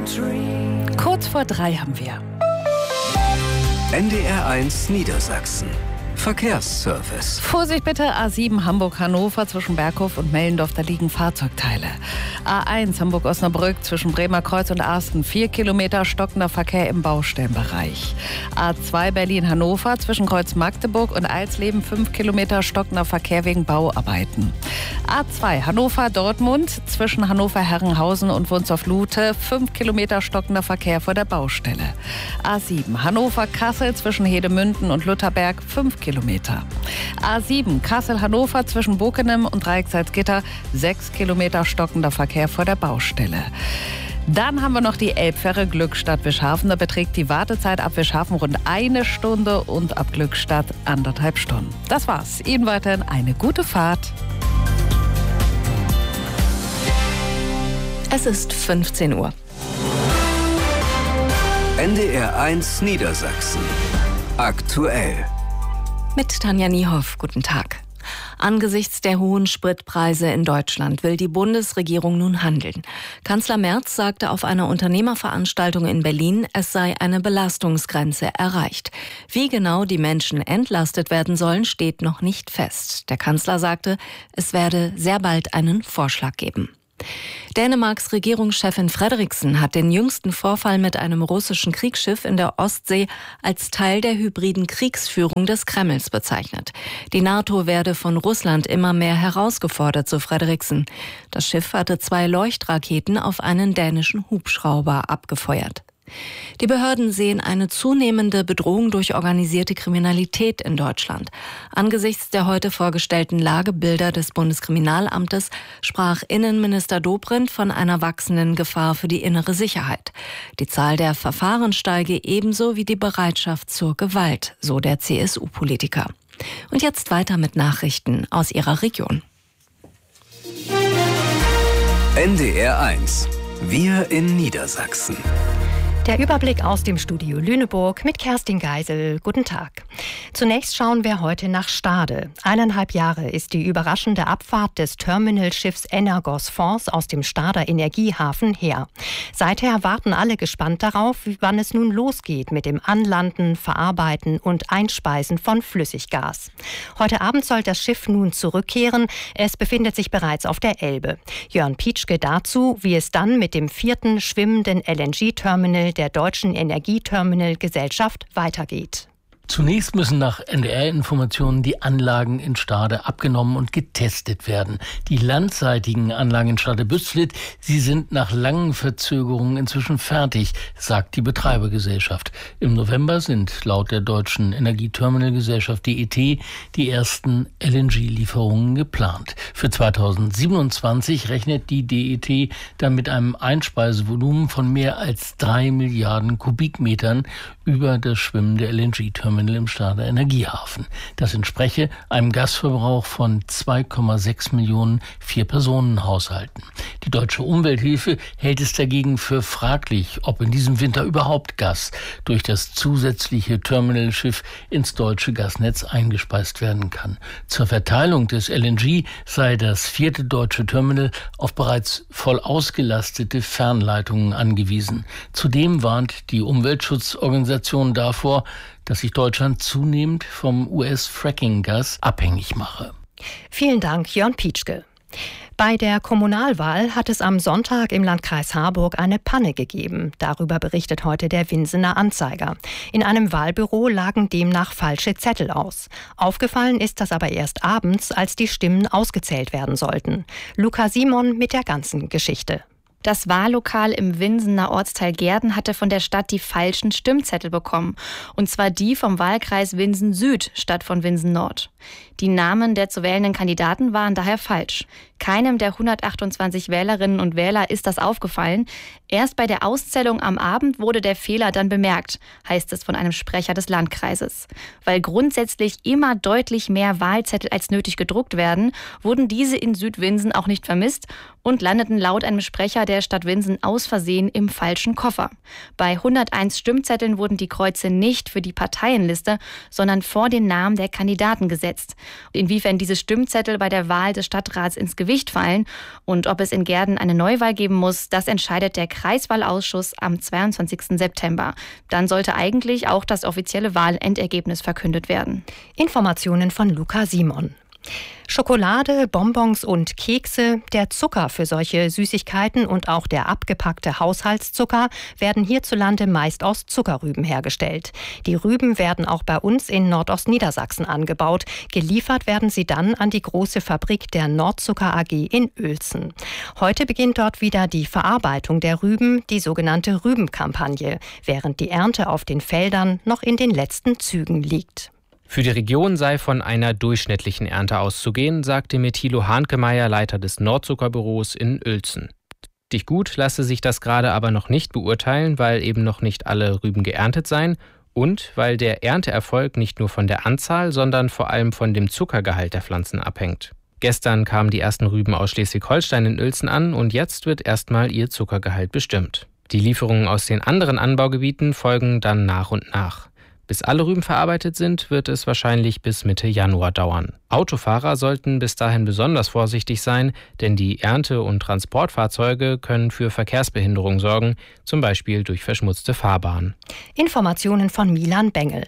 Kurz vor 3 haben wir. NDR1 Niedersachsen. Verkehrsservice. Vorsicht bitte, A7 Hamburg-Hannover zwischen Berghof und Mellendorf, da liegen Fahrzeugteile. A1 Hamburg-Osnabrück zwischen Bremerkreuz und Arsten, 4 Kilometer stockender Verkehr im Baustellenbereich. A2 Berlin-Hannover zwischen Kreuz-Magdeburg und Eilsleben, 5 Kilometer stockender Verkehr wegen Bauarbeiten. A2 Hannover-Dortmund zwischen Hannover-Herrenhausen und Wunstorf-Lute, 5 Kilometer stockender Verkehr vor der Baustelle. A7 Hannover-Kassel zwischen Hedemünden und Lutherberg, 5 Kilometer. A7 Kassel-Hannover zwischen Bokenem und Dreiecksalzgitter, 6 Kilometer stockender Verkehr vor der Baustelle. Dann haben wir noch die Elbfähre Glückstadt-Wischhafen. Da beträgt die Wartezeit ab Wischhafen rund 1 Stunde und ab Glückstadt 1,5 Stunden. Das war's. Ihnen weiterhin eine gute Fahrt. Es ist 15 Uhr. NDR1 Niedersachsen. Aktuell. Mit Tanja Niehoff, guten Tag. Angesichts der hohen Spritpreise in Deutschland will die Bundesregierung nun handeln. Kanzler Merz sagte auf einer Unternehmerveranstaltung in Berlin, es sei eine Belastungsgrenze erreicht. Wie genau die Menschen entlastet werden sollen, steht noch nicht fest. Der Kanzler sagte, es werde sehr bald einen Vorschlag geben. Dänemarks Regierungschefin Frederiksen hat den jüngsten Vorfall mit einem russischen Kriegsschiff in der Ostsee als Teil der hybriden Kriegsführung des Kremls bezeichnet. Die NATO werde von Russland immer mehr herausgefordert, so Frederiksen. Das Schiff hatte 2 Leuchtraketen auf einen dänischen Hubschrauber abgefeuert. Die Behörden sehen eine zunehmende Bedrohung durch organisierte Kriminalität in Deutschland. Angesichts der heute vorgestellten Lagebilder des Bundeskriminalamtes sprach Innenminister Dobrindt von einer wachsenden Gefahr für die innere Sicherheit. Die Zahl der Verfahren steige ebenso wie die Bereitschaft zur Gewalt, so der CSU-Politiker. Und jetzt weiter mit Nachrichten aus ihrer Region. NDR1. Wir in Niedersachsen. Der Überblick aus dem Studio Lüneburg mit Kerstin Geisel. Guten Tag. Zunächst schauen wir heute nach Stade. 1,5 Jahre ist die überraschende Abfahrt des Terminalschiffs Energos Fons aus dem Stader Energiehafen her. Seither warten alle gespannt darauf, wann es nun losgeht mit dem Anlanden, Verarbeiten und Einspeisen von Flüssiggas. Heute Abend soll das Schiff nun zurückkehren. Es befindet sich bereits auf der Elbe. Jörn Pietschke dazu, wie es dann mit dem 4. schwimmenden LNG-Terminal der Deutschen Energieterminalgesellschaft weitergeht. Zunächst müssen nach NDR-Informationen die Anlagen in Stade abgenommen und getestet werden. Die landseitigen Anlagen in Stade-Bützlitz, sie sind nach langen Verzögerungen inzwischen fertig, sagt die Betreibergesellschaft. Im November sind laut der Deutschen Energieterminalgesellschaft DET die ersten LNG-Lieferungen geplant. Für 2027 rechnet die DET dann mit einem Einspeisevolumen von mehr als 3 Milliarden Kubikmetern über das schwimmende LNG-Terminal im Stader Energiehafen. Das entspreche einem Gasverbrauch von 2,6 Millionen 4-Personen-Haushalten. Die Deutsche Umwelthilfe hält es dagegen für fraglich, ob in diesem Winter überhaupt Gas durch das zusätzliche Terminalschiff ins deutsche Gasnetz eingespeist werden kann. Zur Verteilung des LNG sei das 4. deutsche Terminal auf bereits voll ausgelastete Fernleitungen angewiesen. Zudem warnt die Umweltschutzorganisation davor, dass sich Deutschland zunehmend vom US-Fracking-Gas abhängig mache. Vielen Dank, Jörn Pietschke. Bei der Kommunalwahl hat es am Sonntag im Landkreis Harburg eine Panne gegeben. Darüber berichtet heute der Winsener Anzeiger. In einem Wahlbüro lagen demnach falsche Zettel aus. Aufgefallen ist das aber erst abends, als die Stimmen ausgezählt werden sollten. Luca Simon mit der ganzen Geschichte. Das Wahllokal im Winsener Ortsteil Gehrden hatte von der Stadt die falschen Stimmzettel bekommen. Und zwar die vom Wahlkreis Winsen Süd statt von Winsen Nord. Die Namen der zu wählenden Kandidaten waren daher falsch. Keinem der 128 Wählerinnen und Wähler ist das aufgefallen. Erst bei der Auszählung am Abend wurde der Fehler dann bemerkt, heißt es von einem Sprecher des Landkreises. Weil grundsätzlich immer deutlich mehr Wahlzettel als nötig gedruckt werden, wurden diese in Südwinsen auch nicht vermisst und landeten laut einem Sprecher der Stadt Winsen aus Versehen im falschen Koffer. Bei 101 Stimmzetteln wurden die Kreuze nicht für die Parteienliste, sondern vor den Namen der Kandidaten gesetzt. Inwiefern diese Stimmzettel bei der Wahl des Stadtrats ins Gewicht Gewicht fallen. Und ob es in Gehrden eine Neuwahl geben muss, das entscheidet der Kreiswahlausschuss am 22. September. Dann sollte eigentlich auch das offizielle Wahlendergebnis verkündet werden. Informationen von Luca Simon. Schokolade, Bonbons und Kekse, der Zucker für solche Süßigkeiten und auch der abgepackte Haushaltszucker werden hierzulande meist aus Zuckerrüben hergestellt. Die Rüben werden auch bei uns in Nordostniedersachsen angebaut. Geliefert werden sie dann an die große Fabrik der Nordzucker AG in Uelzen. Heute beginnt dort wieder die Verarbeitung der Rüben, die sogenannte Rübenkampagne, während die Ernte auf den Feldern noch in den letzten Zügen liegt. Für die Region sei von einer durchschnittlichen Ernte auszugehen, sagte mir Thilo Hahnkemeyer, Leiter des Nordzuckerbüros in Uelzen. Richtig gut lasse sich das gerade aber noch nicht beurteilen, weil eben noch nicht alle Rüben geerntet seien und weil der Ernteerfolg nicht nur von der Anzahl, sondern vor allem von dem Zuckergehalt der Pflanzen abhängt. Gestern kamen die ersten Rüben aus Schleswig-Holstein in Uelzen an und jetzt wird erstmal ihr Zuckergehalt bestimmt. Die Lieferungen aus den anderen Anbaugebieten folgen dann nach und nach. Bis alle Rüben verarbeitet sind, wird es wahrscheinlich bis Mitte Januar dauern. Autofahrer sollten bis dahin besonders vorsichtig sein, denn die Ernte- und Transportfahrzeuge können für Verkehrsbehinderung sorgen, zum Beispiel durch verschmutzte Fahrbahnen. Informationen von Milan Bengel.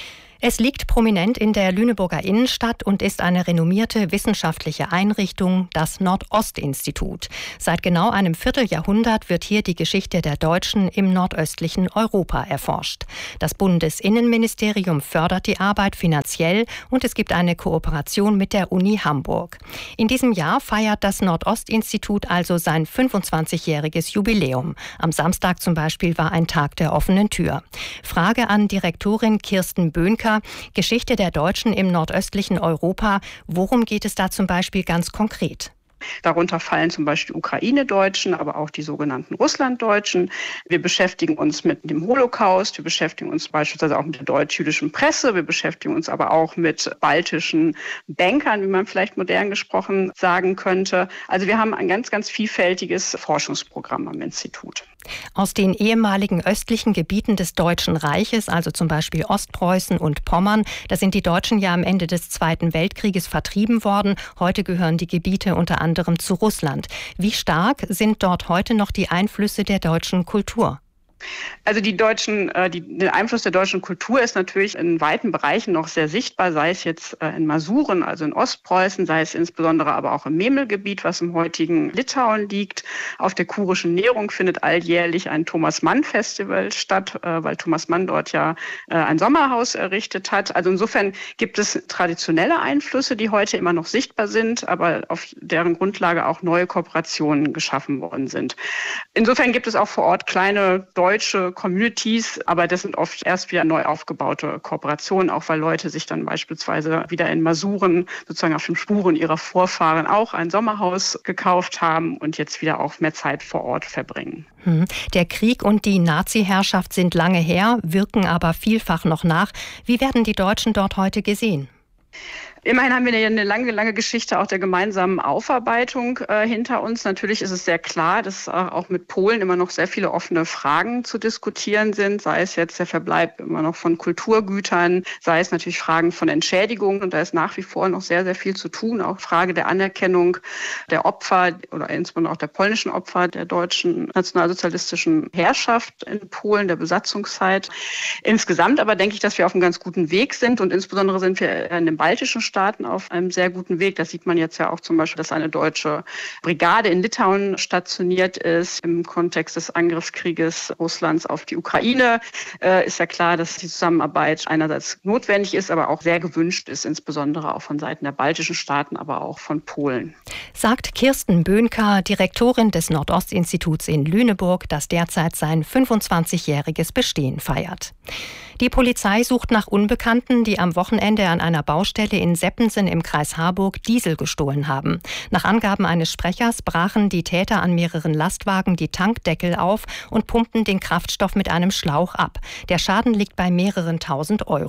Es liegt prominent in der Lüneburger Innenstadt und ist eine renommierte wissenschaftliche Einrichtung, das Nordost-Institut. Seit genau einem Vierteljahrhundert wird hier die Geschichte der Deutschen im nordöstlichen Europa erforscht. Das Bundesinnenministerium fördert die Arbeit finanziell und es gibt eine Kooperation mit der Uni Hamburg. In diesem Jahr feiert das Nordost-Institut also sein 25-jähriges Jubiläum. Am Samstag zum Beispiel war ein Tag der offenen Tür. Frage an Direktorin Kirsten Böhnker: Geschichte der Deutschen im nordöstlichen Europa. Worum geht es da zum Beispiel ganz konkret? Darunter fallen zum Beispiel Ukraine-Deutschen, aber auch die sogenannten Russlanddeutschen. Wir beschäftigen uns mit dem Holocaust, wir beschäftigen uns beispielsweise auch mit der deutsch-jüdischen Presse, wir beschäftigen uns aber auch mit baltischen Bankern, wie man vielleicht modern gesprochen sagen könnte. Also wir haben ein ganz, ganz vielfältiges Forschungsprogramm am Institut. Aus den ehemaligen östlichen Gebieten des Deutschen Reiches, also zum Beispiel Ostpreußen und Pommern, da sind die Deutschen ja am Ende des Zweiten Weltkrieges vertrieben worden. Heute gehören die Gebiete unter anderem zu Russland. Wie stark sind dort heute noch die Einflüsse der deutschen Kultur? Also der Einfluss der deutschen Kultur ist natürlich in weiten Bereichen noch sehr sichtbar, sei es jetzt in Masuren, also in Ostpreußen, sei es insbesondere aber auch im Memelgebiet, was im heutigen Litauen liegt. Auf der Kurischen Nehrung findet alljährlich ein Thomas-Mann-Festival statt, weil Thomas Mann dort ja ein Sommerhaus errichtet hat. Also insofern gibt es traditionelle Einflüsse, die heute immer noch sichtbar sind, aber auf deren Grundlage auch neue Kooperationen geschaffen worden sind. Insofern gibt es auch vor Ort kleine deutsche Communities, aber das sind oft erst wieder neu aufgebaute Kooperationen, auch weil Leute sich dann beispielsweise wieder in Masuren, sozusagen auf den Spuren ihrer Vorfahren, auch ein Sommerhaus gekauft haben und jetzt wieder auch mehr Zeit vor Ort verbringen. Der Krieg und die Nazi-Herrschaft sind lange her, wirken aber vielfach noch nach. Wie werden die Deutschen dort heute gesehen? Immerhin haben wir eine lange Geschichte auch der gemeinsamen Aufarbeitung hinter uns. Natürlich ist es sehr klar, dass auch mit Polen immer noch sehr viele offene Fragen zu diskutieren sind, sei es jetzt der Verbleib immer noch von Kulturgütern, sei es natürlich Fragen von Entschädigungen. Und da ist nach wie vor noch sehr, sehr viel zu tun. Auch Frage der Anerkennung der Opfer oder insbesondere auch der polnischen Opfer der deutschen nationalsozialistischen Herrschaft in Polen, der Besatzungszeit. Insgesamt aber denke ich, dass wir auf einem ganz guten Weg sind und insbesondere sind wir in den baltischen Staaten auf einem sehr guten Weg. Das sieht man jetzt ja auch zum Beispiel, dass eine deutsche Brigade in Litauen stationiert ist. Im Kontext des Angriffskrieges Russlands auf die Ukraine ist ja klar, dass die Zusammenarbeit einerseits notwendig ist, aber auch sehr gewünscht ist, insbesondere auch von Seiten der baltischen Staaten, aber auch von Polen. Sagt Kirsten Böhnker, Direktorin des Nordost-Instituts in Lüneburg, das derzeit sein 25-jähriges Bestehen feiert. Die Polizei sucht nach Unbekannten, die am Wochenende an einer Baustelle in Seppensen im Kreis Harburg Diesel gestohlen haben. Nach Angaben eines Sprechers brachen die Täter an mehreren Lastwagen die Tankdeckel auf und pumpten den Kraftstoff mit einem Schlauch ab. Der Schaden liegt bei mehreren tausend Euro.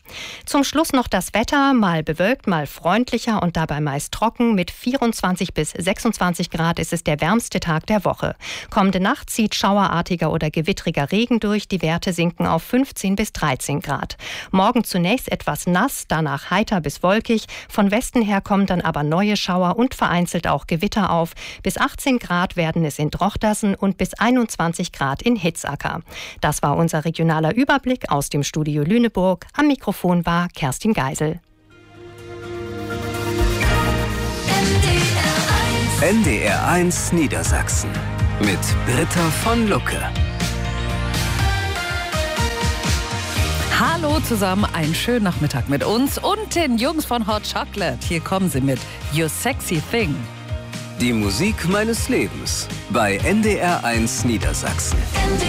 Zum Schluss noch das Wetter, mal bewölkt, mal freundlicher und dabei meist trocken. Mit 24 bis 26 Grad ist es der wärmste Tag der Woche. Kommende Nacht zieht schauerartiger oder gewittriger Regen durch. Die Werte sinken auf 15 bis 13 Grad. Morgen zunächst etwas nass, danach heiter bis wolkig. Von Westen her kommen dann aber neue Schauer und vereinzelt auch Gewitter auf. Bis 18 Grad werden es in Drochtersen und bis 21 Grad in Hitzacker. Das war unser regionaler Überblick aus dem Studio Lüneburg. Am Mikrofon war Kerstin Geisel. NDR1 Niedersachsen mit Britta von Lucke. Hallo zusammen, einen schönen Nachmittag mit uns und den Jungs von Hot Chocolate. Hier kommen sie mit You Sexy Thing. Die Musik meines Lebens bei NDR1 Niedersachsen.